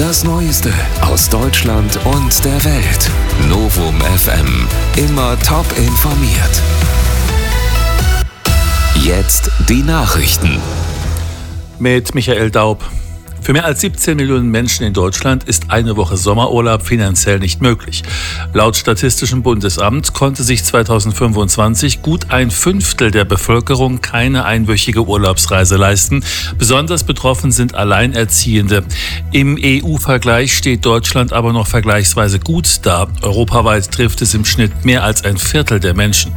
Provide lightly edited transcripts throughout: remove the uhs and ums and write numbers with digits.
Das Neueste aus Deutschland und der Welt. Novum FM. Immer top informiert. Jetzt die Nachrichten. Mit Michael Daub. Für mehr als 17 Millionen Menschen in Deutschland ist eine Woche Sommerurlaub finanziell nicht möglich. Laut Statistischem Bundesamt konnte sich 2025 gut ein Fünftel der Bevölkerung keine einwöchige Urlaubsreise leisten. Besonders betroffen sind Alleinerziehende. Im EU-Vergleich steht Deutschland aber noch vergleichsweise gut da. Europaweit trifft es im Schnitt mehr als ein Viertel der Menschen.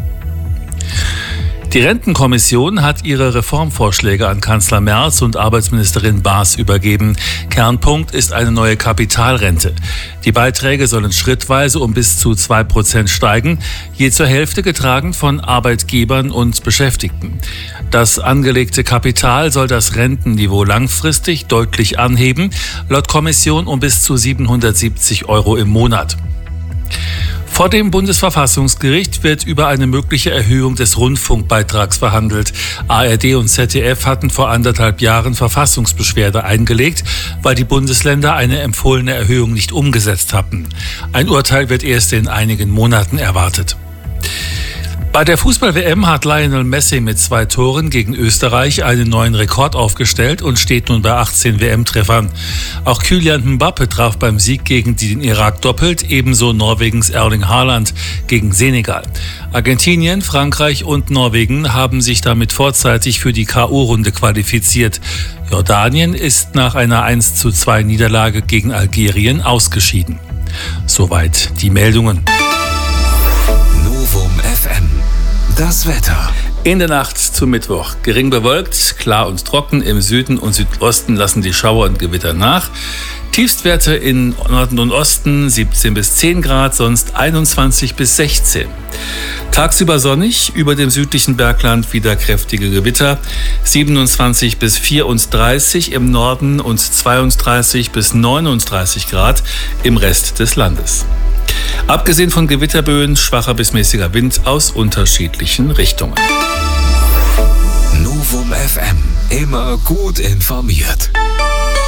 Die Rentenkommission hat ihre Reformvorschläge an Kanzler Merz und Arbeitsministerin Baas übergeben. Kernpunkt ist eine neue Kapitalrente. Die Beiträge sollen schrittweise um bis zu 2% steigen, je zur Hälfte getragen von Arbeitgebern und Beschäftigten. Das angelegte Kapital soll das Rentenniveau langfristig deutlich anheben, laut Kommission um bis zu 770 € im Monat. Vor dem Bundesverfassungsgericht wird über eine mögliche Erhöhung des Rundfunkbeitrags verhandelt. ARD und ZDF hatten vor 1,5 Jahren Verfassungsbeschwerde eingelegt, weil die Bundesländer eine empfohlene Erhöhung nicht umgesetzt hatten. Ein Urteil wird erst in einigen Monaten erwartet. Bei der Fußball-WM hat Lionel Messi mit 2 Toren gegen Österreich einen neuen Rekord aufgestellt und steht nun bei 18 WM-Treffern. Auch Kylian Mbappe traf beim Sieg gegen den Irak doppelt, ebenso Norwegens Erling Haaland gegen Senegal. Argentinien, Frankreich und Norwegen haben sich damit vorzeitig für die K.O.-Runde qualifiziert. Jordanien ist nach einer 1:2 Niederlage gegen Algerien ausgeschieden. Soweit die Meldungen. Novum FM. Das Wetter. In der Nacht zum Mittwoch gering bewölkt, klar und trocken. Im Süden und Südosten lassen die Schauer und Gewitter nach. Tiefstwerte in Norden und Osten 17 bis 10 Grad, sonst 21 bis 16. Tagsüber sonnig, über dem südlichen Bergland wieder kräftige Gewitter, 27 bis 34 im Norden und 32 bis 39 Grad im Rest des Landes. Abgesehen von Gewitterböen, schwacher bis mäßiger Wind aus unterschiedlichen Richtungen. Novum FM. Immer gut informiert.